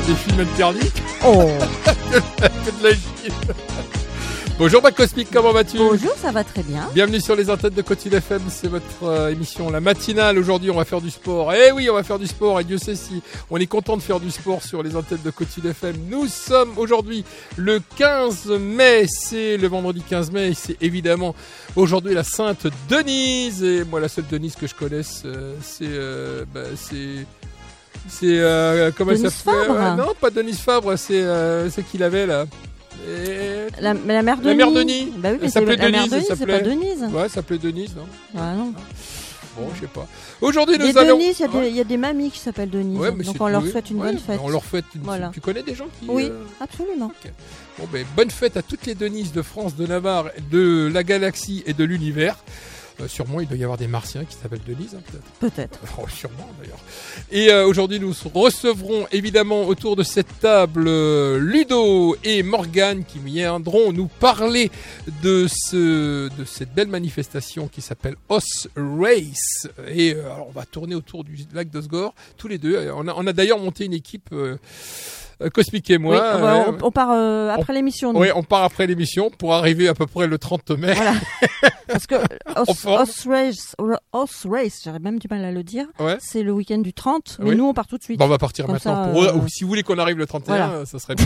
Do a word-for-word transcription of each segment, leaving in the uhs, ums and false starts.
des films interdits. Oh. Que de la chine. Bonjour Bac Cosmique, comment vas-tu? Bonjour, ça va très bien. Bienvenue sur les antennes de Côte-Sud F M, c'est votre euh, émission, la matinale. Aujourd'hui, on va faire du sport. Eh oui, on va faire du sport et Dieu sait si on est content de faire du sport sur les antennes de Côte-Sud F M. Nous sommes aujourd'hui le quinze mai, c'est le vendredi quinze mai et c'est évidemment aujourd'hui la Sainte Denise. Et moi, la seule Denise que je connaisse, euh, c'est... Euh, bah, c'est... C'est... Euh, comment Denise elle s'appelle? Fabre. Euh, Non, pas Denise Fabre, c'est... Euh, c'est qui l'avait là? Et... La, mais la mère Denis. La mère Denis. Bah oui, mais Elle c'est s'appelait la mère Denise, Denis, elle c'est pas s'appelait- Denise. Ouais, ça s'appelait Denise, non? Ah non. Bon, je sais pas. Aujourd'hui, nous Les allons... Denis, il y a des- Ouais. il y, a des mamies qui s'appellent Denise. Ouais, mais donc c'est- on leur oui, souhaite une ouais, bonne fête. On leur souhaite une... Voilà. Tu connais des gens qui... Oui, euh, absolument. Bon, ben, bonne fête à toutes les Denises de France, de Navarre, de la galaxie et de l'univers. Euh, sûrement, il doit y avoir des Martiens qui s'appellent Denise, hein, peut-être. Peut-être. Oh, sûrement, d'ailleurs. Et euh, aujourd'hui, nous recevrons évidemment autour de cette table euh, Ludo et Morgane qui viendront nous parler de, ce, de cette belle manifestation qui s'appelle Os Race. Et euh, alors, on va tourner autour du lac d'Osgore, tous les deux. On a, on a d'ailleurs monté une équipe... Euh, Cosmique et moi. Oui, on, va- ouais. on- on part euh, après l'émission. nous. Oui, on part après l'émission pour arriver à peu près le trente mai. Voilà. Parce que En Os, forme. Os Race, Os Race, j'aurais même du mal à le dire. Ouais. C'est le week-end du trente, mais Oui. nous on part tout de suite. Bon, on va partir Comme maintenant. ça, pour... euh, Ou si vous voulez qu'on arrive le trente et un, voilà. ça serait bien.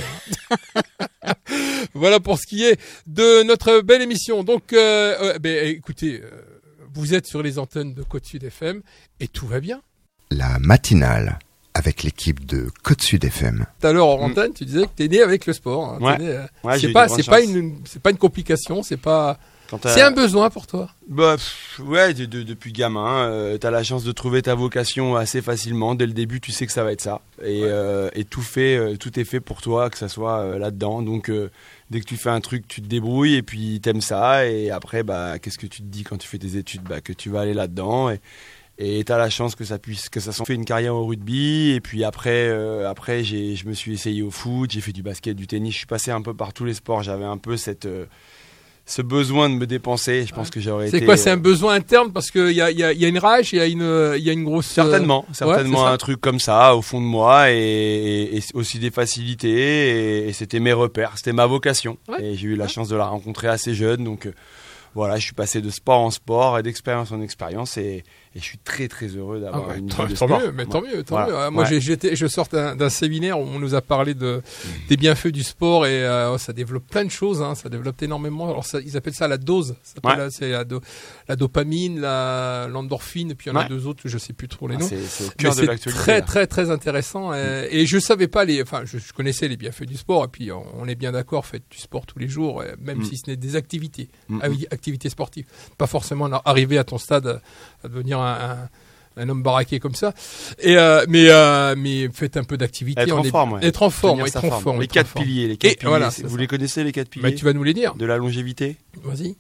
Voilà pour ce qui est de notre belle émission. Donc, euh, euh, ben, écoutez, euh, vous êtes sur les antennes de Côte-Sud F M et tout va bien. La matinale avec l'équipe de Côte-Sud F M. Tout à l'heure en antenne, tu disais que t'es né avec le sport. hein. T'es Ouais. né, euh, Ouais, j'ai c'est eu pas, des grandes c'est pas chances. une, c'est pas une complication, c'est pas, Quand t'as- c'est un besoin pour toi. Bah, pff, ouais, de- de- depuis gamin, euh, t'as la chance de trouver ta vocation assez facilement. Dès le début, tu sais que ça va être ça. Et, Ouais. euh, et tout, fait, euh, tout est fait pour toi, que ça soit euh, là-dedans. Donc, euh, dès que tu fais un truc, tu te débrouilles et puis t'aimes ça. Et après, bah, qu'est-ce que tu te dis quand tu fais tes études? Bah, que tu vas aller là-dedans. Et, et t'as la chance que ça puisse, que ça s'en fait une carrière au rugby. Et puis après, euh, après j'ai, je me suis essayé au foot, j'ai fait du basket, du tennis. Je suis passé un peu par tous les sports. J'avais un peu cette... euh, ce besoin de me dépenser, je pense que j'aurais été... C'est quoi? C'est un euh, besoin interne parce qu'il y a, il y, a, il y a une rage, il y a une, il y a une grosse. Certainement, euh, certainement ouais, c'est ça. un truc comme ça au fond de moi et, et- et aussi des facilités et, et c'était mes repères, c'était ma vocation Ouais. et j'ai eu la Ouais. chance de la rencontrer assez jeune donc euh, voilà, je suis passé de sport en sport et d'expérience en expérience et, et je suis très très heureux Ah d'avoir ouais, une tant, vie de tant sport. mieux, mais tant mieux, tant Voilà. mieux. Ah, moi, Ouais. j'ai, j'étais, je sors d'un, d'un séminaire où on nous a parlé de, des bienfaits du sport et euh, ça développe plein de choses, hein, ça développe énormément. Alors, ça, ils appellent ça la dose. Ça s'appelle Ouais. la- c'est la, do- la dopamine, la, l'endorphine, et puis il y en a Ouais. deux autres, je sais plus trop les Ah, noms. c'est, c'est au Mais cœur de c'est l'actualité. très là. très très intéressant euh, et je savais pas les, enfin je, je connaissais les bienfaits du sport et puis on, on est bien d'accord, faites du sport tous les jours, euh, même Mm. si ce n'est des activités, Mm, ah oui, activités sportives, pas forcément arriver à ton stade à, à devenir un, un, un homme baraqué comme ça, et euh, mais euh, mais faites un peu d'activité, Être on en est- forme, ouais. être en forme, Tenir être sa en forme. forme, Les être en quatre forme. piliers, les quatre Et piliers. voilà, c'est- c'est vous ça. les connaissez les quatre Mais piliers tu vas nous les dire, de la longévité, vas-y.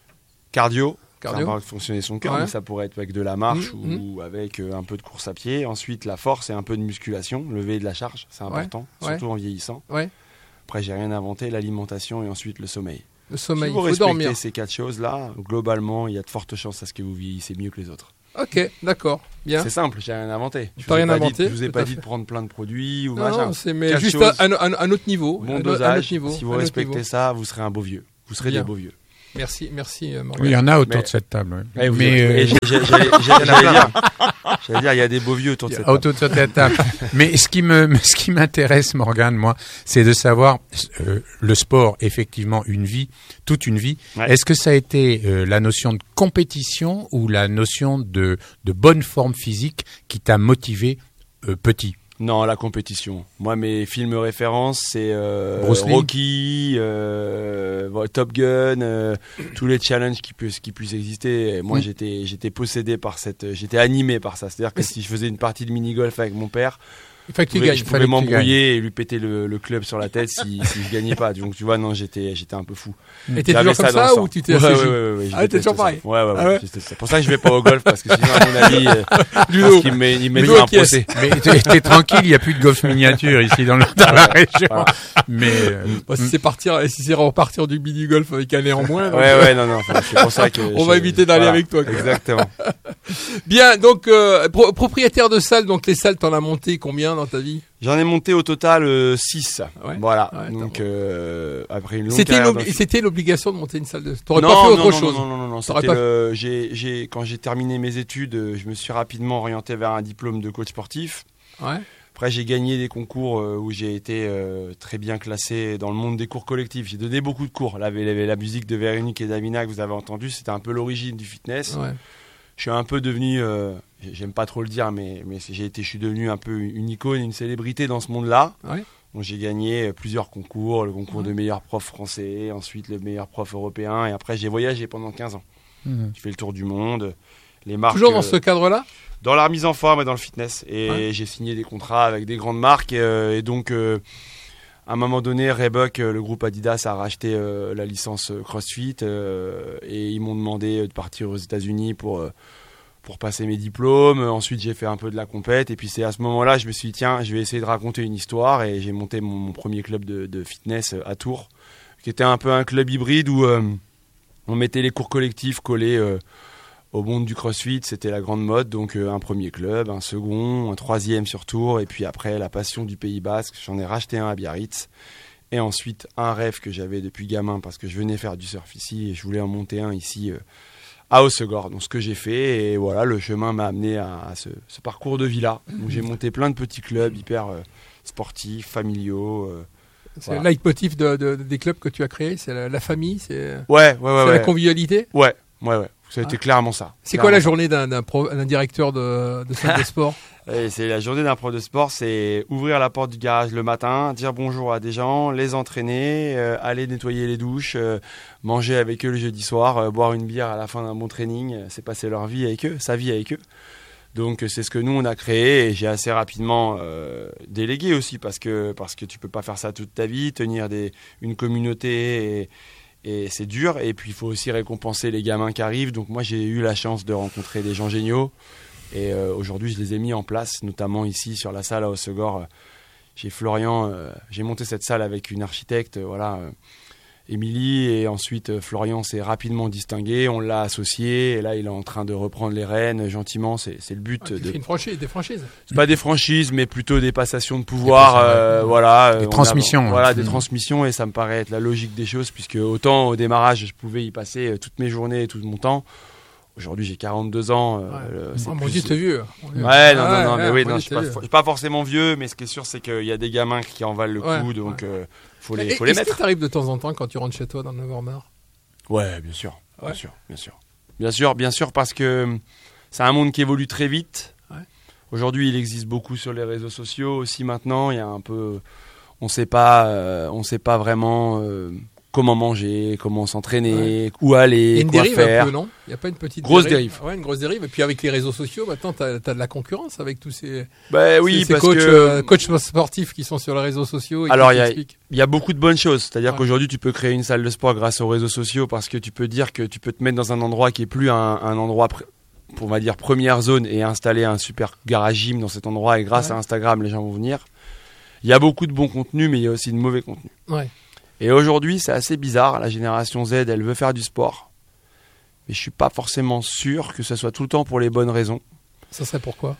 cardio. Cardio. Ça va fonctionner son cœur, Ouais. mais ça pourrait être avec de la marche Mmh, ou avec euh, un peu de course à pied. Ensuite, la force et un peu de musculation, lever de la charge, c'est important, ouais. surtout en vieillissant. Ouais. Après, j'ai rien inventé, l'alimentation et ensuite le sommeil. Le sommeil, si vous il faut respectez dormir. ces quatre choses-là, globalement, il y a de fortes chances à ce que vous vieillissez mieux que les autres. Ok, d'accord, bien. C'est simple, j'ai rien inventé. Je T'as vous ai rien pas dit- inventé, Je vous ai tout pas à dit fait. de prendre plein de produits ou Non, machin. non, c'est mais Quatre juste choses, à un, un- un autre niveau, bon un, un dosage. autre niveau, Si vous un autre respectez niveau. ça, vous serez un beau vieux. Vous serez Bien. des beaux vieux. Merci, merci euh, Morgane. Oui, il y en a autour Mais- de cette table. oui. Eh, vous- Mais et euh, j'ai- j'ai- j'ai- j'ai- J'allais dire, j'allais dire, il y a des beaux vieux autour de cette table. autour de cette table. Mais ce qui me, ce qui m'intéresse, Morgane, moi, c'est de savoir euh, le sport, effectivement, une vie, toute une vie. Ouais. Est-ce que ça a été euh, la notion de compétition ou la notion de, de bonne forme physique qui t'a motivé euh, petit? Non, la compétition. Moi, mes films références, c'est euh, Bruce Lee. Rocky, euh, voilà, Top Gun, euh, tous les challenges qui puissent, qui puissent exister. Et moi, Mm. j'étais, j'étais possédé par cette, j'étais animé par ça. C'est-à-dire que si je faisais une partie de mini-golf avec mon père, Il fallait que tu pouvais- gagnes. je fallait pouvais que tu m'embrouiller et lui péter le, le club sur la tête si, si je gagnais pas. Donc tu vois, non, j'étais, j'étais un peu fou. Et t'es J'avais toujours comme dans le ça sang. ou tu t'es ouais, assez ouais, jeune ouais, ouais, ouais, je Ah, t'es déteste toujours ça. pareil. Ouais, ouais, ouais. Ah ouais. je déteste ça. C'est pour ça que je vais pas au golf parce que sinon, à mon avis, euh, je Ludo. pense qu'il me, il me Ludo mettrait un qui est- procès. Mais t'es, t'es tranquille, il n'y a plus de golf miniature ici dans, le, dans la région. Voilà. Mais euh, Bon, si c'est partir, si c'est repartir du mini golf avec un air en moins. donc, Ouais, euh, ouais, non, non. enfin, C'est pour ça que On je- va éviter d'aller voilà. avec toi, quoi. Exactement. Bien, donc euh, pro- propriétaire de salle, donc les salles, t'en as monté combien dans ta vie? J'en ai monté au total six. Ouais. Voilà. Ouais, Donc euh, après une longue C'était, carrière l'obli- dans le- c'était l'obligation de monter une salle de sport. T'aurais non, pas fait non, autre non, chose. Non, non, non, non. T'aurais C'était pas- le- j'ai, j'ai, quand j'ai terminé mes études, euh, je me suis rapidement orienté vers un diplôme de coach sportif. Ouais. Après, j'ai gagné des concours euh, où j'ai été euh, très bien classé dans le monde des cours collectifs. J'ai donné beaucoup de cours. Là, la, la musique de Véronique et d'Amina que vous avez entendu, c'était un peu l'origine du fitness. Ouais. Je suis un peu devenu, euh, j'aime pas trop le dire, mais, mais j'ai été, je suis devenu un peu une icône, une célébrité dans ce monde-là. Ouais. Donc, j'ai gagné plusieurs concours, le concours Ouais. de meilleur prof français, ensuite le meilleur prof européen, et après j'ai voyagé pendant quinze ans. Mhm. J'ai fait le tour du monde, les marques. Toujours dans euh, ce cadre-là. dans la remise en forme et dans le fitness. Et Ouais. j'ai signé des contrats avec des grandes marques. Et, euh, et donc, euh, à un moment donné, Reebok, euh, le groupe Adidas, a racheté euh, la licence euh, CrossFit. euh, et ils m'ont demandé de partir aux États-Unis pour, euh, pour passer mes diplômes. Ensuite, j'ai fait un peu de la compète. Et puis, c'est à ce moment-là, je me suis dit, tiens, je vais essayer de raconter une histoire. Et j'ai monté mon, mon premier club de, de fitness euh, à Tours, qui était un peu un club hybride où euh, on mettait les cours collectifs collés euh, au monde du CrossFit. C'était la grande mode, donc euh, un premier club, un second, un troisième sur Tours, et puis après la passion du Pays Basque, j'en ai racheté un à Biarritz, et ensuite un rêve que j'avais depuis gamin, parce que je venais faire du surf ici, et je voulais en monter un ici euh, à Hossegor, donc ce que j'ai fait, et voilà, le chemin m'a amené à, à ce, ce parcours de vie-là, donc j'ai monté plein de petits clubs hyper euh, sportifs, familiaux. euh, C'est Voilà. le leitmotiv de, de- des clubs que tu as créés. C'est la, la famille, c'est, Ouais, ouais, ouais. c'est ouais. la convivialité. Ouais, ouais, ouais. Ça a été Ah. clairement ça. C'est quoi la Clairement. journée d'un, d'un, pro- d'un directeur de, de salle de sport? Et c'est la journée d'un prof de sport, c'est ouvrir la porte du garage le matin, dire bonjour à des gens, les entraîner, euh, aller nettoyer les douches, euh, manger avec eux le jeudi soir, euh, boire une bière à la fin d'un bon training, euh, c'est passer leur vie avec eux, sa vie avec eux. Donc euh, c'est ce que nous on a créé, et j'ai assez rapidement euh, délégué aussi, parce que parce que tu peux pas faire ça toute ta vie, tenir des une communauté, et, et c'est dur, et puis il faut aussi récompenser les gamins qui arrivent. Donc moi j'ai eu la chance de rencontrer des gens géniaux. Et euh, aujourd'hui, je les ai mis en place, notamment ici sur la salle à Hossegor. Euh, j'ai Florian, euh, j'ai monté cette salle avec une architecte, euh, voilà, euh, Émilie, et ensuite euh, Florian s'est rapidement distingué, on l'a associé, et là il est en train de reprendre les rênes gentiment. C'est, c'est le but. Ah, tu de... fais une franchise, des franchises. C'est pas des franchises, mais plutôt des passations de pouvoir, Des passations, euh, voilà, Des euh, on transmissions, a- voilà, hein. des Mmh. transmissions, et ça me paraît être la logique des choses, puisque autant au démarrage, je pouvais y passer euh, toutes mes journées et tout mon temps. Aujourd'hui, j'ai quarante-deux ans. euh, Ouais. euh, c'est Oh, mon plus- Dieu, t'es vieux. Mon Dieu. Ouais, non, non, Ah, non, mais ouais, oui, mon non, Dieu, je suis t'es pas, vieux. je suis pas forcément vieux, mais ce qui est sûr, c'est qu'il y a des gamins qui en valent le Ouais, coup, donc euh, faut les, Et- faut les Est-ce mettre. qu'il t'arrive de temps en temps quand tu rentres chez toi dans le neuf heures mars? Ouais, bien sûr, Ouais. bien sûr, bien sûr, bien sûr, bien sûr, parce que hum, c'est un monde qui évolue très vite. Ouais. Aujourd'hui, il existe beaucoup sur les réseaux sociaux aussi. Maintenant, il y a un peu, on sait pas, euh, on sait pas vraiment euh, comment manger, comment s'entraîner, où Il y a aller, une quoi dérive faire. un peu, non? Il n'y a pas une petite Grosse dérive. Ouais, une grosse dérive. Et puis avec les réseaux sociaux, maintenant, tu as de la concurrence avec tous ces, Bah oui, ces, ces parce coachs, que euh, coachs sportifs qui sont sur les réseaux sociaux. Et Alors, qui il y a- t'expliquent. il y a beaucoup de bonnes choses. C'est-à-dire Ouais. qu'aujourd'hui, tu peux créer une salle de sport grâce aux réseaux sociaux, parce que tu peux dire que tu peux te mettre dans un endroit qui est plus un, un endroit, pr- on va dire, première zone, et installer un super garage gym dans cet endroit, et grâce Ouais. à Instagram, les gens vont venir. Il y a beaucoup de bons contenus, mais il y a aussi de mauvais contenus. Ouais. Et aujourd'hui, c'est assez bizarre. La génération Z, elle veut faire du sport. Mais je suis pas forcément sûr que ce soit tout le temps pour les bonnes raisons. Ça serait pourquoi?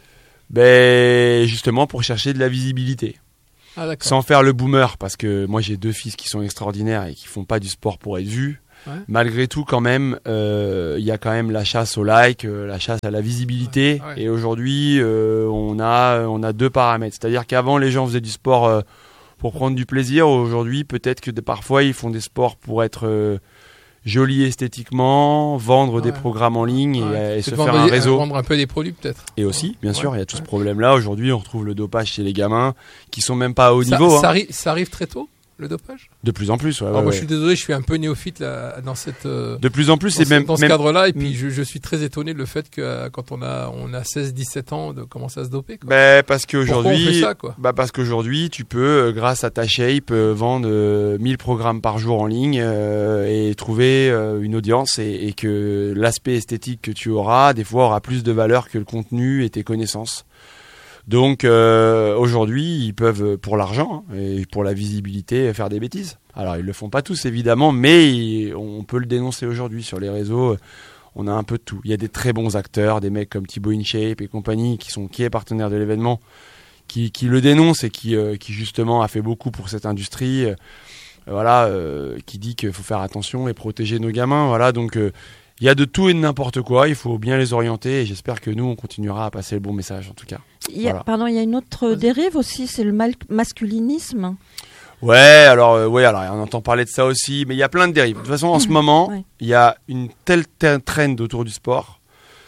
Ben, justement, pour chercher de la visibilité. Ah, d'accord. Sans faire le boomer, parce que moi j'ai deux fils qui sont extraordinaires et qui font pas du sport pour être vus. Ouais. Malgré tout, quand même, euh, il y a quand même la chasse au like, euh, la chasse à la visibilité. Ouais, ouais. Et aujourd'hui, euh, on a on a deux paramètres. C'est-à-dire qu'avant, les gens faisaient du sport euh, pour prendre du plaisir. Aujourd'hui, peut-être que de- parfois, ils font des sports pour être euh, jolis esthétiquement, vendre des Ouais. programmes en ligne et, Ouais. euh, et C'est se de faire vendre un des- réseau. Vendre un peu des produits, peut-être. Et aussi, bien sûr, Ouais. il y a tout ce Ouais. problème-là. Aujourd'hui, on retrouve le dopage chez les gamins qui sont même pas à haut Ça, niveau. ça, hein. arri- ça arrive très tôt, le dopage? De plus en plus, ouais, Alors, ouais, moi, ouais. je suis désolé, je suis un peu néophyte là, dans cette. euh, De plus en plus, dans c'est ce, même, dans ce même- cadre-là, et puis Mm. je, je suis très étonné de le fait que euh, quand on a on a seize dix-sept ans de commencer à se doper, quoi. bah, parce Pourquoi on fait qu'aujourd'hui, ça, quoi? bah parce qu'aujourd'hui, tu peux, euh, grâce à ta shape, euh, vendre euh, mille programmes par jour en ligne euh, et trouver euh, une audience, et, et que l'aspect esthétique que tu auras, des fois, aura plus de valeur que le contenu et tes connaissances. Donc euh, aujourd'hui, ils peuvent, euh, pour l'argent hein, et pour la visibilité, faire des bêtises. Alors ils le font pas tous évidemment, mais ils- on peut le dénoncer aujourd'hui sur les réseaux. On a un peu de tout. Il y a des très bons acteurs, des mecs comme Thibaut InShape et compagnie qui sont qui est partenaire de l'événement, qui, qui le dénonce et qui, euh, qui justement a fait beaucoup pour cette industrie. Euh, voilà, euh, qui dit qu'il faut faire attention et protéger nos gamins. Voilà, donc il euh, y a de tout et de n'importe quoi. Il faut bien les orienter et j'espère que nous, on continuera à passer le bon message en tout cas. Il y a, Voilà. Pardon, il y a une autre Vas-y. dérive aussi, c'est le mal- masculinisme. Ouais, alors euh, ouais, alors on entend parler de ça aussi, mais il y a plein de dérives. De toute façon, en ce moment, il Ouais. y a une telle, telle trend autour du sport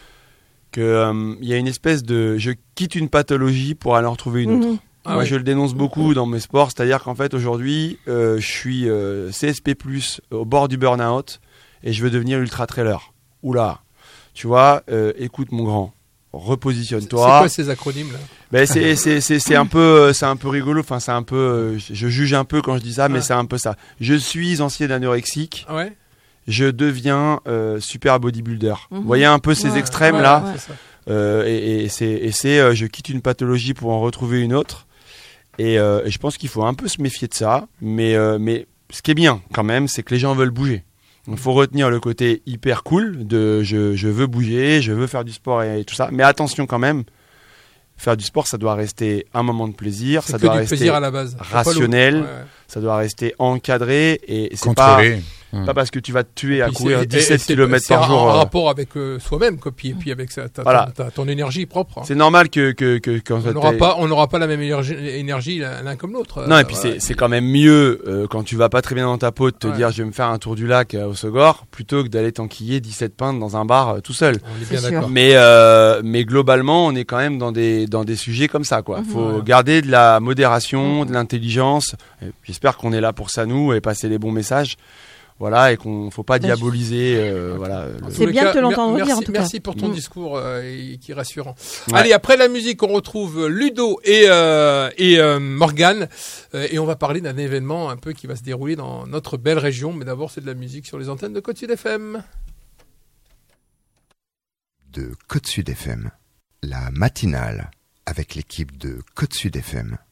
que euh, il y a une espèce de je quitte une pathologie pour aller en retrouver une autre. Mhm. Ah Moi, oui. je le dénonce beaucoup dans mes sports, c'est-à-dire qu'en fait, aujourd'hui, euh, je suis euh, C S P plus, au bord du burn-out, et je veux devenir ultra-trailer. Oula, tu vois, euh, écoute mon grand, C'est repositionne-toi. quoi ces acronymes là? Ben, c'est, c'est, c'est, c'est, un peu, euh, c'est un peu rigolo, enfin, c'est un peu, euh, je je juge un peu quand je dis ça, mais Ah. c'est un peu ça. Je suis ancien anorexique, Ah ouais. je deviens euh, super bodybuilder. Mhm. Vous voyez un peu ces Ouais, extrêmes Ouais, là ouais, c'est ça. euh, et, et c'est, et c'est euh, je quitte une pathologie pour en retrouver une autre. Et, euh, et je pense qu'il faut un peu se méfier de ça. Mais, euh, mais ce qui est bien quand même, c'est que les gens veulent bouger. Il faut retenir le côté hyper cool de je, je veux bouger, je veux faire du sport et, et tout ça. Mais attention quand même, faire du sport, ça doit rester un moment de plaisir, C'est ça que doit du rester plaisir à la base. Faut pas le- rationnel. Ouais, ouais. ça doit rester encadré et c'est pas, Contrôlé. pas parce que tu vas te tuer à Puis courir c'est- et- et dix-sept c'est- kilomètres c'est par en- jour. En euh, rapport avec euh, soi-même, quoi, puis, et puis avec sa, ta, Voilà. ta- ta- ton énergie propre. hein. C'est normal que, que, que quand On n'aura pas, on n'aura pas la même énergie, énergie l'un l'un comme l'autre. Non, Euh, et puis voilà. c'est, c'est quand même mieux euh, quand tu vas pas très bien dans ta peau de te Ouais. dire je vais me faire un tour du lac euh, au Sogor plutôt que d'aller t'enquiller dix-sept pintes dans un bar euh, tout seul. On est C'est bien sûr. d'accord. Mais, euh, mais globalement, on est quand même dans des, dans des sujets comme ça, quoi. Mhm. Faut Ouais. garder de la modération, Mhm. de l'intelligence. Et j'espère qu'on est là pour ça, nous, et passer les bons messages. Voilà, et qu'on faut pas Ben, diaboliser, euh, voilà. le- En C'est tous les bien cas, de te l'entendre mer- dire, en merci- tout cas. Merci pour ton Mm. discours euh, et- qui est rassurant. Ouais. Allez, après la musique, on retrouve Ludo et, euh, et euh, Morgane euh, et on va parler d'un événement un peu qui va se dérouler dans notre belle région. Mais d'abord, c'est de la musique sur les antennes de Côte-Sud F M. De Côte Sud F M, la matinale avec l'équipe de Côte Sud F M.